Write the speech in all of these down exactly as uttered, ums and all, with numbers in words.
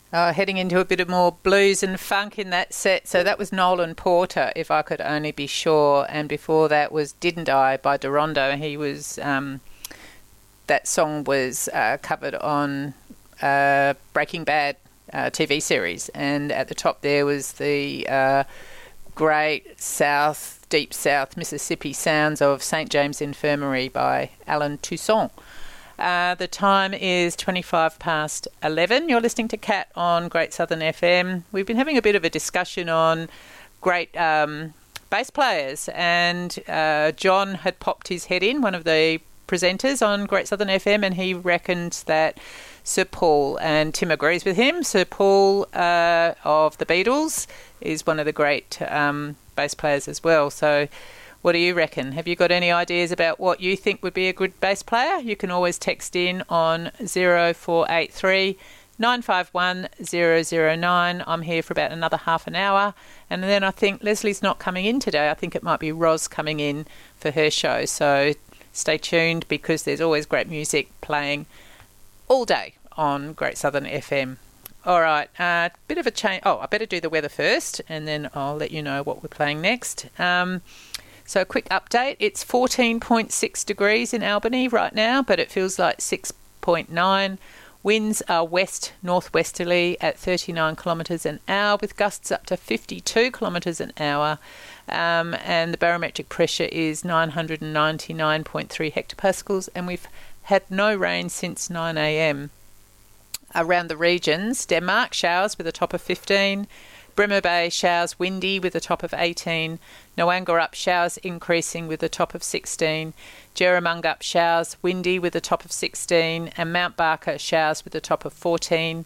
Uh, heading into a bit of more blues and funk in that set. So that was Nolan Porter, If I Could Only Be Sure. And before that was Didn't I by Dorondo. He was, um, that song was uh, covered on uh, Breaking Bad uh, T V series. And at the top there was the uh, great South, Deep South Mississippi sounds of Saint James Infirmary by Alan Toussaint. Uh, the time is twenty-five past eleven. You're listening to Cat on Great Southern F M. We've been having a bit of a discussion on great um, bass players, and uh, John had popped his head in, one of the presenters on Great Southern F M, and he reckons that Sir Paul, and Tim agrees with him, Sir Paul uh, of the Beatles is one of the great um, bass players as well. So what do you reckon? Have you got any ideas about what you think would be a good bass player? You can always text in on zero four eight three, nine five one, zero zero nine. I'm here for about another half an hour. And then I think Leslie's not coming in today. I think it might be Roz coming in for her show. So stay tuned, because there's always great music playing all day on Great Southern F M. All right, a uh, bit of a change. Oh, I better do the weather first, and then I'll let you know what we're playing next. Um... So a quick update, it's fourteen point six degrees in Albany right now, but it feels like six point nine. Winds are west-northwesterly at thirty-nine kilometres an hour, with gusts up to fifty-two kilometres an hour. Um, and the barometric pressure is nine hundred ninety-nine point three hectopascals, and we've had no rain since nine a.m. Around the regions, Denmark, showers with a top of fifteen. Bremer Bay, showers windy with a top of eighteen. Noangarup, showers increasing with a top of sixteen. Jerramungup, showers windy with a top of sixteen. And Mount Barker, showers with a top of fourteen.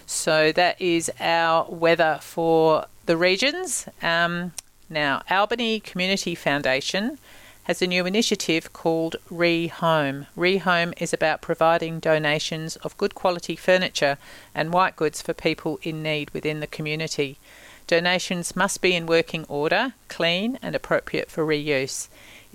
So that is our weather for the regions. Um, now, Albany Community Foundation has a new initiative called Rehome. Rehome is about providing donations of good quality furniture and white goods for people in need within the community. Donations must be in working order, clean and appropriate for reuse.